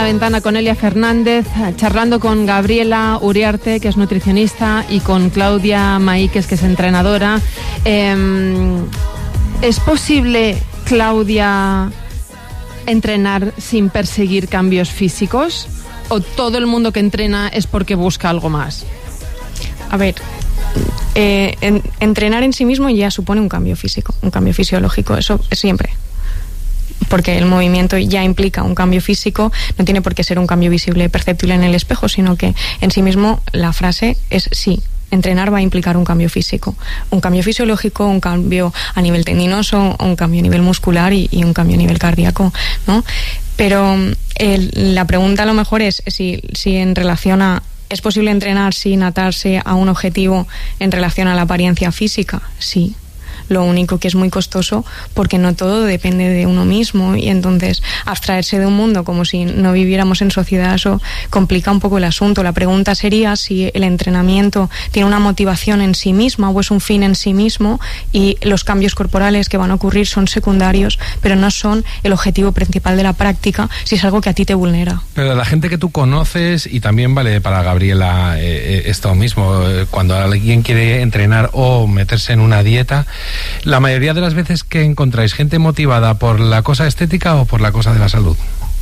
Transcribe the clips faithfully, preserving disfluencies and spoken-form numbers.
Ventana con Elia Fernández, charlando con Gabriela Uriarte, que es nutricionista, y con Claudia Maíquez, que es entrenadora. Eh, ¿Es posible, Claudia, entrenar sin perseguir cambios físicos? ¿O todo el mundo que entrena es porque busca algo más? A ver, eh, en, entrenar en sí mismo ya supone un cambio físico, un cambio fisiológico, eso es siempre. Porque el movimiento ya implica un cambio físico, no tiene por qué ser un cambio visible, perceptible en el espejo, sino que en sí mismo la frase es sí. Entrenar va a implicar un cambio físico, un cambio fisiológico, un cambio a nivel tendinoso, un cambio a nivel muscular y, y un cambio a nivel cardíaco, ¿no? Pero el, la pregunta a lo mejor es si, si en relación a ¿es posible entrenar sin atarse a un objetivo en relación a la apariencia física? Sí. Lo único que es muy costoso porque no todo depende de uno mismo, y entonces abstraerse de un mundo como si no viviéramos en sociedad, eso complica un poco el asunto. La pregunta sería si el entrenamiento tiene una motivación en sí misma o es un fin en sí mismo, y los cambios corporales que van a ocurrir son secundarios, pero no son el objetivo principal de la práctica si es algo que a ti te vulnera. Pero la gente que tú conoces, y también vale para Gabriela eh, esto mismo, cuando alguien quiere entrenar o meterse en una dieta, la mayoría de las veces que encontráis gente motivada por la cosa estética o por la cosa de la salud.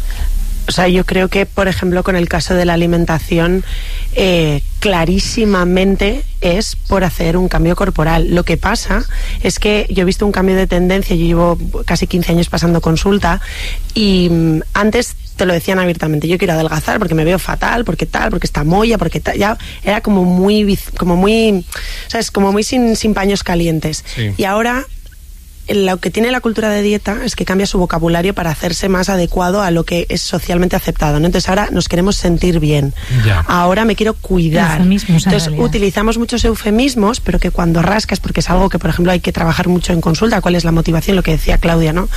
O sea, yo creo que, por ejemplo, con el caso de la alimentación, eh, clarísimamente es por hacer un cambio corporal. Lo que pasa es que yo he visto un cambio de tendencia. Yo llevo casi quince años pasando consulta, y mmm, antes te lo decían abiertamente: yo quiero adelgazar porque me veo fatal, porque tal, porque está molla, porque tal. Ya era como muy, como muy, ¿sabes? Como muy sin, sin paños calientes. Sí. Y ahora lo que tiene la cultura de dieta es que cambia su vocabulario para hacerse más adecuado a lo que es socialmente aceptado, ¿no? Entonces ahora nos queremos sentir bien. Ya. Ahora me quiero cuidar. Entonces utilizamos muchos eufemismos, pero que cuando rascas, porque es algo que, por ejemplo, hay que trabajar mucho en consulta, cuál es la motivación, lo que decía Claudia, ¿no?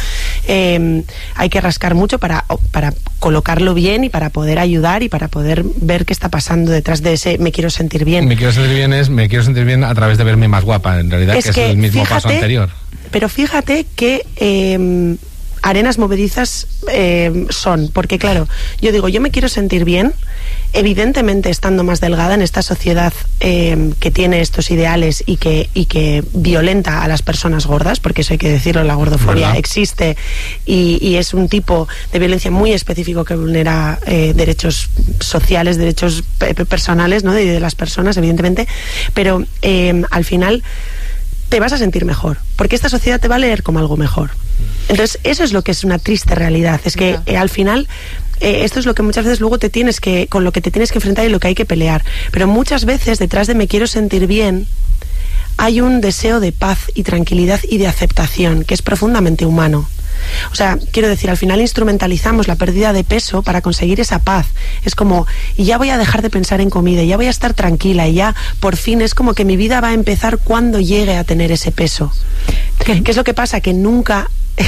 Eh, hay que rascar mucho para, para colocarlo bien y para poder ayudar y para poder ver qué está pasando detrás de ese me quiero sentir bien. Me quiero sentir bien es me quiero sentir bien a través de verme más guapa, en realidad, es que, que es el mismo fíjate, paso anterior. Pero fíjate que eh, arenas movedizas eh, son, porque claro, yo digo, yo me quiero sentir bien, evidentemente estando más delgada en esta sociedad eh, que tiene estos ideales y que, y que violenta a las personas gordas, porque eso hay que decirlo, la gordofobia ¿verdad? Existe y, y es un tipo de violencia muy específico que vulnera eh, derechos sociales, derechos pe personales, ¿no? de, de las personas, evidentemente, pero eh, al final te vas a sentir mejor, porque esta sociedad te va a leer como algo mejor. Entonces, eso es lo que es una triste realidad, es que eh, al final eh, esto es lo que muchas veces luego te tienes que, con lo que te tienes que enfrentar y lo que hay que pelear. Pero muchas veces detrás de me quiero sentir bien hay un deseo de paz y tranquilidad y de aceptación, que es profundamente humano. O sea, quiero decir, al final instrumentalizamos la pérdida de peso para conseguir esa paz. Es como, y ya voy a dejar de pensar en comida, y ya voy a estar tranquila, y ya por fin es como que mi vida va a empezar cuando llegue a tener ese peso. ¿Qué, qué es lo que pasa? Que nunca,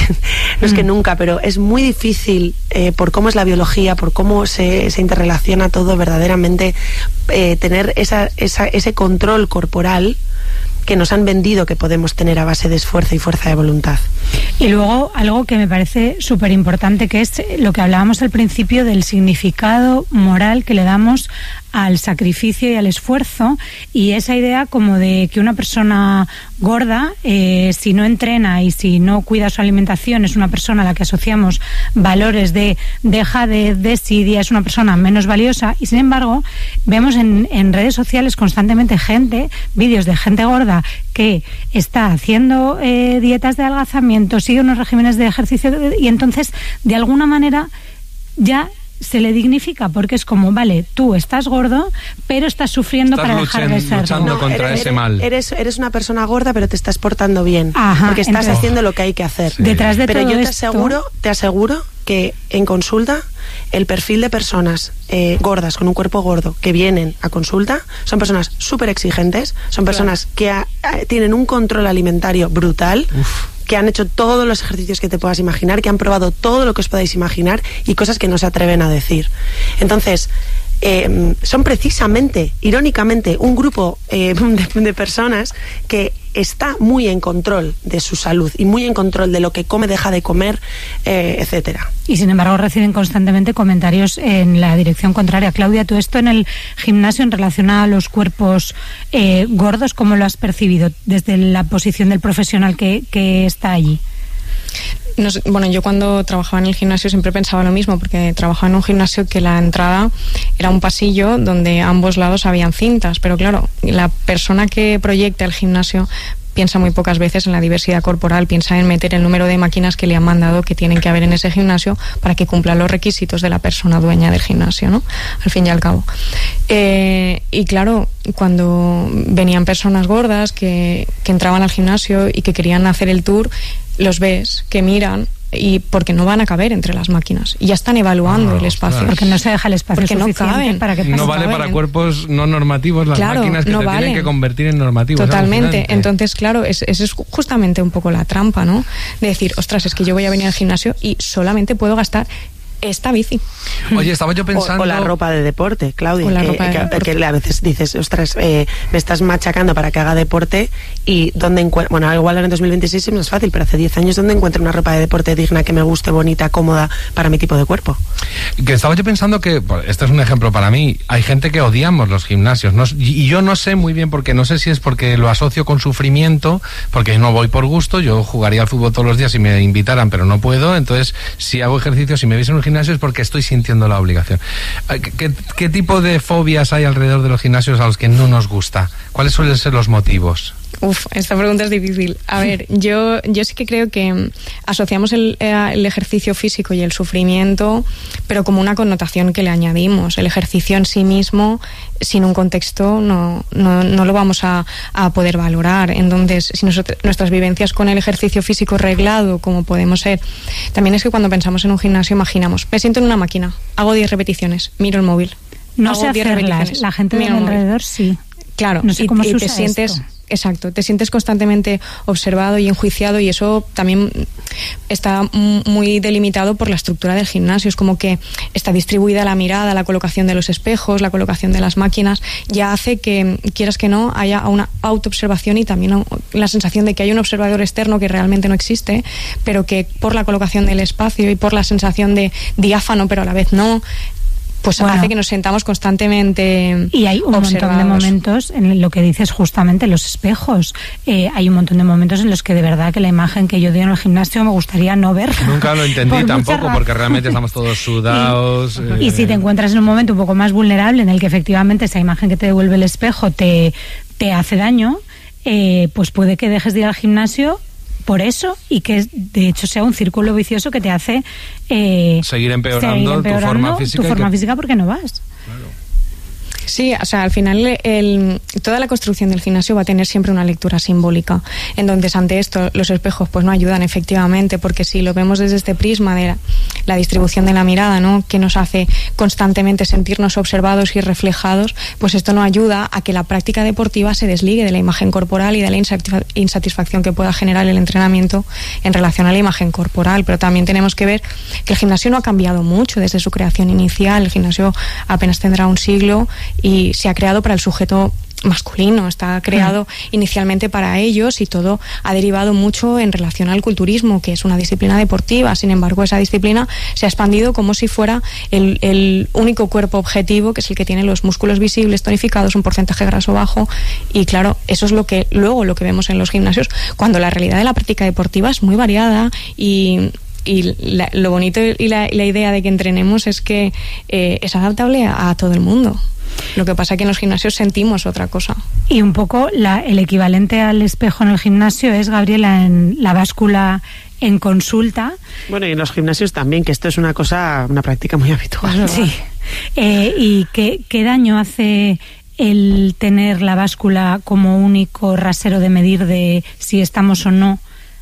no es que nunca, pero es muy difícil eh, por cómo es la biología, por cómo se, se interrelaciona todo verdaderamente, eh, tener esa, esa, ese control corporal que nos han vendido que podemos tener a base de esfuerzo y fuerza de voluntad. Y luego algo que me parece súper importante, que es lo que hablábamos al principio del significado moral que le damos al sacrificio y al esfuerzo, y esa idea como de que una persona gorda, eh, si no entrena y si no cuida su alimentación, es una persona a la que asociamos valores de dejadez, desidia, es una persona menos valiosa, y sin embargo vemos en, en redes sociales constantemente gente, vídeos de gente gorda que está haciendo eh, dietas de adelgazamiento, sigue unos regímenes de ejercicio, y entonces de alguna manera ya se le dignifica, porque es como, vale, tú estás gordo, pero estás sufriendo estás para dejar de ser. Luchando no, contra eres, ese mal. Eres, eres una persona gorda, pero te estás portando bien. Ajá, porque estás entonces, haciendo lo que hay que hacer. Sí. Detrás de pero todo yo te esto, aseguro, te aseguro que en consulta el perfil de personas eh, gordas, con un cuerpo gordo, que vienen a consulta, son personas súper exigentes, son personas claro. que a, a, tienen un control alimentario brutal. Uf. Que han hecho todos los ejercicios que te puedas imaginar, que han probado todo lo que os podáis imaginar y cosas que no se atreven a decir. Entonces, eh, son precisamente, irónicamente, un grupo eh, de, de personas que está muy en control de su salud y muy en control de lo que come, deja de comer, eh, etcétera. Y sin embargo reciben constantemente comentarios en la dirección contraria. Claudia, tú esto en el gimnasio en relación a los cuerpos eh, gordos, ¿cómo lo has percibido desde la posición del profesional que, que está allí? No sé, bueno, yo cuando trabajaba en el gimnasio siempre pensaba lo mismo, porque trabajaba en un gimnasio que la entrada era un pasillo donde a ambos lados habían cintas, pero claro, la persona que proyecta el gimnasio piensa muy pocas veces en la diversidad corporal, piensa en meter el número de máquinas que le han mandado que tienen que haber en ese gimnasio para que cumpla los requisitos de la persona dueña del gimnasio, ¿no? Al fin y al cabo. Eh, y claro, cuando venían personas gordas que, que entraban al gimnasio y que querían hacer el tour, los ves que miran y porque no van a caber entre las máquinas y ya están evaluando ah, el espacio, ostras. Porque no se deja el espacio porque suficiente no caben, para que no vale para cuerpos no normativos las claro, máquinas que no te valen. tienen que convertir en normativos. Totalmente. Entonces, claro, esa es, es justamente un poco la trampa, ¿no? De decir, ostras, es que yo voy a venir al gimnasio y solamente puedo gastar esta bici. Oye, estaba yo pensando... O, o la ropa de deporte, Claudia, O la que, ropa de que, deporte. que a veces dices, ostras, eh, me estás machacando para que haga deporte y ¿dónde encuentro? Bueno, igual ahora en dos mil veintiséis es más fácil, pero hace diez años ¿dónde encuentro una ropa de deporte digna, que me guste, bonita, cómoda para mi tipo de cuerpo? Que estaba yo pensando que, pues, este es un ejemplo para mí, hay gente que odiamos los gimnasios, ¿no? Y yo no sé muy bien por qué, no sé si es porque lo asocio con sufrimiento, porque no voy por gusto, yo jugaría al fútbol todos los días si me invitaran, pero no puedo, entonces si hago ejercicio, si me veis en un gimnasio es porque estoy sintiendo la obligación. ¿Qué, qué, qué tipo de fobias hay alrededor de los gimnasios a los que no nos gusta? ¿Cuáles suelen ser los motivos? Uf, esta pregunta es difícil. A ver, yo, yo sí que creo que asociamos el, el ejercicio físico y el sufrimiento, pero como una connotación que le añadimos. El ejercicio en sí mismo, sin un contexto, no, no, no lo vamos a, a poder valorar. Entonces, si nosotros, nuestras vivencias con el ejercicio físico reglado, como podemos ser, también es que cuando pensamos en un gimnasio imaginamos, me siento en una máquina, hago diez repeticiones, miro el móvil. No sé hacerlas, la gente de alrededor sí. Claro, no sé y, cómo y se te usa sientes... esto. Exacto, te sientes constantemente observado y enjuiciado y eso también está muy delimitado por la estructura del gimnasio. Es como que está distribuida la mirada, la colocación de los espejos, la colocación de las máquinas, ya hace que, quieras que no, haya una autoobservación y también la sensación de que hay un observador externo que realmente no existe, pero que por la colocación del espacio y por la sensación de diáfano, pero a la vez no, pues bueno, hace que nos sentamos constantemente y hay un montón de momentos en lo que dices justamente, los espejos. Eh, hay un montón de momentos en los que de verdad que la imagen que yo doy en el gimnasio me gustaría no ver. Nunca lo entendí tampoco, porque realmente estamos todos sudados. Y, eh... y si te encuentras en un momento un poco más vulnerable en el que efectivamente esa imagen que te devuelve el espejo te, te hace daño, eh, pues puede que dejes de ir al gimnasio por eso y que de hecho sea un círculo vicioso que te hace eh, seguir, empeorando seguir empeorando tu forma física, tu forma que... física porque no vas. Claro. Sí, o sea, al final el, toda la construcción del gimnasio va a tener siempre una lectura simbólica. Entonces, ante esto, los espejos pues no ayudan efectivamente, porque si lo vemos desde este prisma de la, la distribución de la mirada, ¿no?, que nos hace constantemente sentirnos observados y reflejados, pues esto no ayuda a que la práctica deportiva se desligue de la imagen corporal y de la insatisfacción que pueda generar el entrenamiento en relación a la imagen corporal. Pero también tenemos que ver que el gimnasio no ha cambiado mucho desde su creación inicial. El gimnasio apenas tendrá un siglo y se ha creado para el sujeto masculino, está creado mm. inicialmente para ellos y todo ha derivado mucho en relación al culturismo, que es una disciplina deportiva. Sin embargo, esa disciplina se ha expandido como si fuera el, el único cuerpo objetivo, que es el que tiene los músculos visibles, tonificados, un porcentaje graso bajo, y claro, eso es lo que luego lo que vemos en los gimnasios, cuando la realidad de la práctica deportiva es muy variada y Y la, lo bonito y la, y la idea de que entrenemos es que eh, es adaptable a, a todo el mundo. Lo que pasa es que en los gimnasios sentimos otra cosa. Y un poco la, el equivalente al espejo en el gimnasio es, Gabriela, en la báscula en consulta. Bueno, y en los gimnasios también, que esto es una cosa, una práctica muy habitual. Sí. Eh, ¿Y qué, qué daño hace el tener la báscula como único rasero de medir de si estamos o no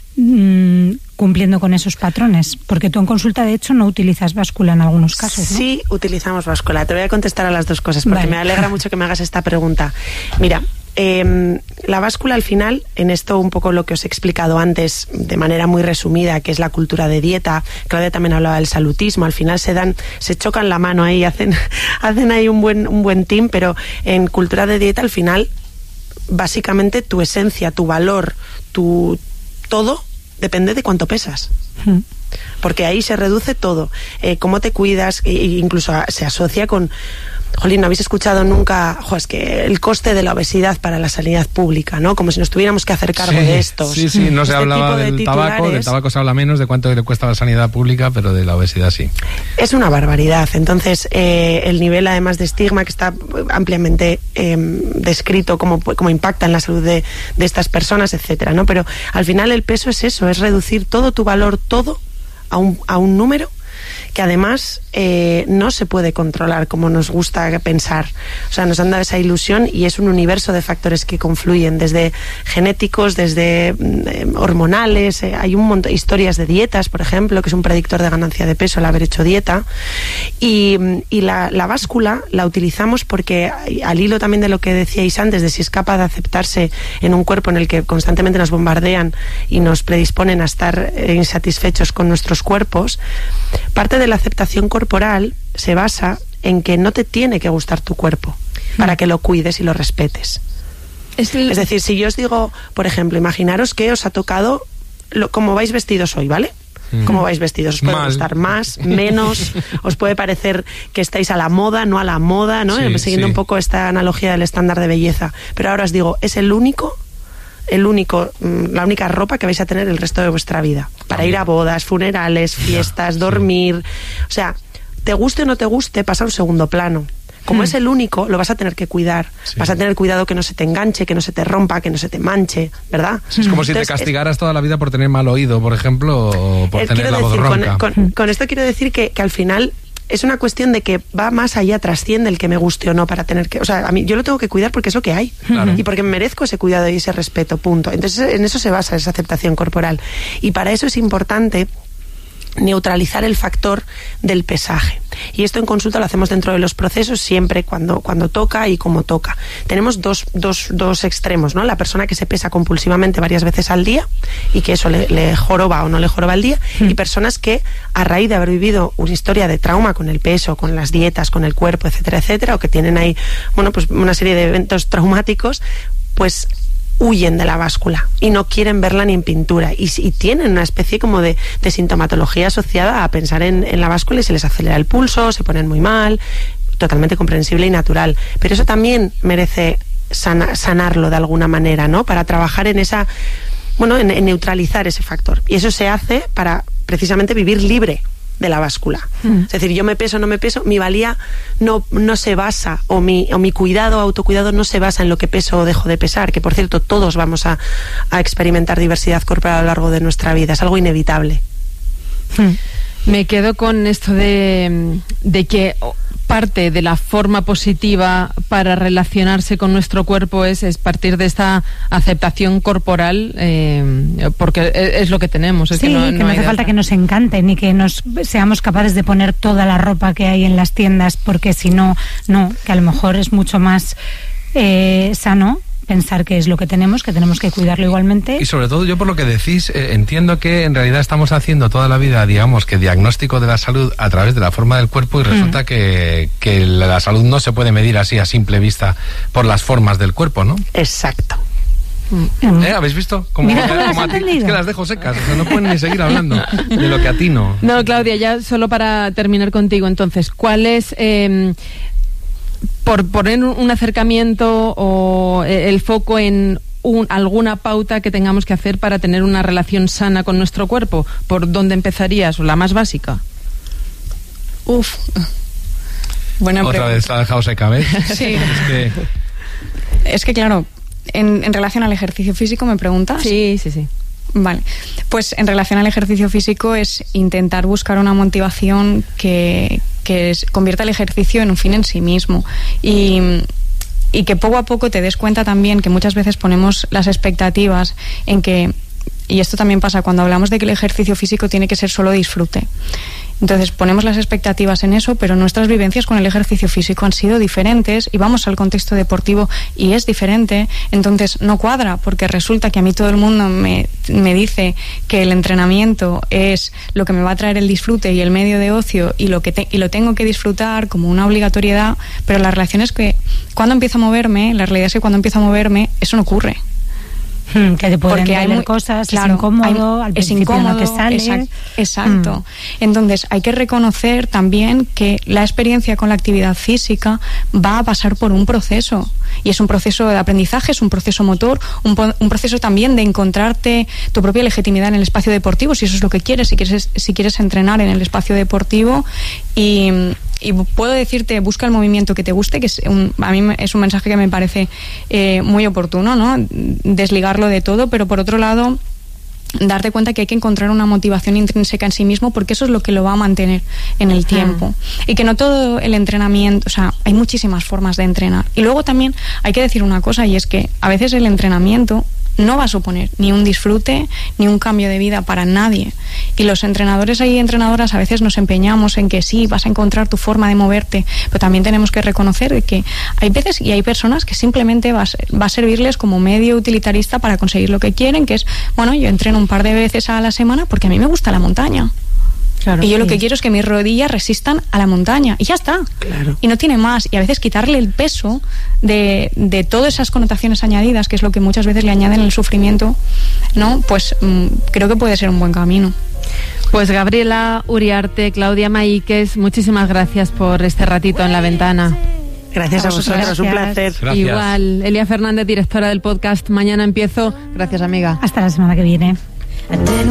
mmm, cumpliendo con esos patrones? Porque tú en consulta, de hecho, no utilizas báscula en algunos casos, ¿no? Sí, utilizamos báscula. Te voy a contestar a las dos cosas, porque vale. me alegra mucho que me hagas esta pregunta. Mira, eh, la báscula al final, en esto un poco lo que os he explicado antes, de manera muy resumida, que es la cultura de dieta, Claudia también hablaba del salutismo, al final se dan, se chocan la mano ahí, hacen, hacen ahí un buen, un buen team, pero en cultura de dieta al final básicamente tu esencia, tu valor, tu todo depende de cuánto pesas. Mm. Porque ahí se reduce todo. Eh, cómo te cuidas, e incluso a, se asocia con... Jolín, ¿no habéis escuchado nunca, jo, es que el coste de la obesidad para la sanidad pública, ¿no? Como si nos tuviéramos que hacer cargo sí, de esto. Sí, sí, no se este hablaba del de tabaco, del tabaco se habla menos de cuánto le cuesta a la sanidad pública, pero de la obesidad sí. Es una barbaridad. Entonces, eh, el nivel además de estigma que está ampliamente eh, descrito, cómo, cómo impacta en la salud de, de estas personas, etcétera, ¿no? Pero al final el peso es eso, es reducir todo tu valor, todo, a un, a un número que además eh, no se puede controlar como nos gusta pensar. O sea, nos han dado esa ilusión y es un universo de factores que confluyen, desde genéticos, desde eh, hormonales, eh, hay un montón de historias de dietas, por ejemplo, que es un predictor de ganancia de peso el haber hecho dieta, y, y la, la báscula la utilizamos porque, al hilo también de lo que decíais antes, de si es capaz de aceptarse en un cuerpo en el que constantemente nos bombardean y nos predisponen a estar eh, insatisfechos con nuestros cuerpos, parte de la aceptación corporal se basa en que no te tiene que gustar tu cuerpo para que lo cuides y lo respetes. Es, el... es decir, si yo os digo, por ejemplo, imaginaros que os ha tocado lo, cómo vais vestidos hoy, ¿vale? Mm. Cómo vais vestidos, os puede Mal. gustar más, menos, os puede parecer que estáis a la moda, no a la moda, ¿no? Sí, Siguiendo sí. un poco esta analogía del estándar de belleza. Pero ahora os digo, es el único el único, la única ropa que vais a tener el resto de vuestra vida, para ir a bodas, funerales, fiestas, dormir. O sea, te guste o no te guste, pasa a un segundo plano. Como hmm. es el único, lo vas a tener que cuidar. Sí. Vas a tener cuidado que no se te enganche, que no se te rompa, que no se te manche, ¿verdad? Sí, es como Entonces, si te castigaras es, toda la vida por tener mal oído, por ejemplo, o por tener la voz decir, ronca. Con, con, con esto quiero decir que, que al final es una cuestión de que va más allá, trasciende el que me guste o no para tener que... O sea, a mí yo lo tengo que cuidar porque es lo que hay. Claro. Y porque merezco ese cuidado y ese respeto, punto. Entonces, en eso se basa esa aceptación corporal. Y para eso es importante neutralizar el factor del pesaje. Y esto en consulta lo hacemos dentro de los procesos siempre cuando, cuando toca y como toca. Tenemos dos, dos, dos extremos, ¿no? La persona que se pesa compulsivamente varias veces al día y que eso le, le joroba o no le joroba el día, mm. y personas que a raíz de haber vivido una historia de trauma con el peso, con las dietas, con el cuerpo, etcétera, etcétera, o que tienen ahí, bueno, pues una serie de eventos traumáticos, pues huyen de la báscula y no quieren verla ni en pintura y, y tienen una especie como de, de sintomatología asociada a pensar en, en la báscula y se les acelera el pulso, se ponen muy mal, totalmente comprensible y natural, pero eso también merece sana, sanarlo de alguna manera, ¿no? Para trabajar en esa, bueno, en, en neutralizar ese factor, y eso se hace para precisamente vivir libre de la báscula. Mm. Es decir, yo me peso o no me peso, mi valía no, no se basa, o mi, o mi cuidado, autocuidado no se basa en lo que peso o dejo de pesar, que por cierto todos vamos a, a experimentar diversidad corporal a lo largo de nuestra vida, es algo inevitable. Mm. Me quedo con esto de, de que parte de la forma positiva para relacionarse con nuestro cuerpo es, es partir de esta aceptación corporal, eh, porque es, es lo que tenemos. Es sí, que no, que no, no hay hace falta que nos encante ni que nos seamos capaces de poner toda la ropa que hay en las tiendas, porque si no, no, que a lo mejor es mucho más eh, sano pensar que es lo que tenemos, que tenemos que cuidarlo igualmente. Y sobre todo yo por lo que decís, eh, entiendo que en realidad estamos haciendo toda la vida, digamos, que diagnóstico de la salud a través de la forma del cuerpo y resulta mm. que, que la salud no se puede medir así a simple vista por las formas del cuerpo, ¿no? Exacto. ¿Eh? ¿Habéis visto? Como, Mira cómo como las a ti, es que las dejo secas, o sea, no pueden ni seguir hablando de lo que atino. No, Claudia, ya solo para terminar contigo, entonces, ¿cuál es... Eh, por poner un acercamiento o el foco en un, alguna pauta que tengamos que hacer para tener una relación sana con nuestro cuerpo? ¿Por dónde empezarías? ¿O la más básica? Uf. Buena Otra pregunta. vez la ha dejado seca, ¿ves? Sí. Es que, es que claro, en, en relación al ejercicio físico, ¿me preguntas? Sí, sí, sí. Vale, pues en relación al ejercicio físico es intentar buscar una motivación que, que es, convierta el ejercicio en un fin en sí mismo y, y que poco a poco te des cuenta también que muchas veces ponemos las expectativas en que, y esto también pasa cuando hablamos de que el ejercicio físico tiene que ser solo disfrute, Entonces ponemos las expectativas en eso, pero nuestras vivencias con el ejercicio físico han sido diferentes y vamos al contexto deportivo y es diferente, entonces no cuadra, porque resulta que a mí todo el mundo me, me dice que el entrenamiento es lo que me va a traer el disfrute y el medio de ocio y lo que te, y lo tengo que disfrutar como una obligatoriedad, pero la relación es que cuando empiezo a moverme, la realidad es que cuando empiezo a moverme, eso no ocurre. Que te pueden porque hay doler cosas, claro, es incómodo, hay, al es principio incómodo, no te sale. Exact, exacto. Mm. Entonces hay que reconocer también que la experiencia con la actividad física va a pasar por un proceso. Y es un proceso de aprendizaje, es un proceso motor, un, un proceso también de encontrarte tu propia legitimidad en el espacio deportivo, si eso es lo que quieres, si quieres, si quieres entrenar en el espacio deportivo. Y, y puedo decirte, busca el movimiento que te guste, que es un, a mí es un mensaje que me parece eh, muy oportuno, ¿no? Desligarlo de todo, pero por otro lado, darte cuenta que hay que encontrar una motivación intrínseca en sí mismo, porque eso es lo que lo va a mantener en el tiempo. Mm. Y que no todo el entrenamiento, o sea, hay muchísimas formas de entrenar. Y luego también hay que decir una cosa, y es que a veces el entrenamiento no va a suponer ni un disfrute ni un cambio de vida para nadie, y los entrenadores y entrenadoras a veces nos empeñamos en que sí, vas a encontrar tu forma de moverte, pero también tenemos que reconocer que hay veces y hay personas que simplemente va a, va a servirles como medio utilitarista para conseguir lo que quieren, que es, bueno, yo entreno un par de veces a la semana porque a mí me gusta la montaña. Claro, y yo sí. Lo que quiero es que mis rodillas resistan a la montaña y ya está. Claro. Y no tiene más. Y a veces quitarle el peso de, de todas esas connotaciones añadidas, que es lo que muchas veces le añaden el sufrimiento, ¿no? Pues mmm, creo que puede ser un buen camino. Pues Gabriela Uriarte, Claudia Maíquez, muchísimas gracias por este ratito en La Ventana. Gracias a, a vosotros, gracias. Un placer. Gracias. Igual, Elia Fernández, directora del podcast Mañana Empiezo. Gracias, amiga. Hasta la semana que viene.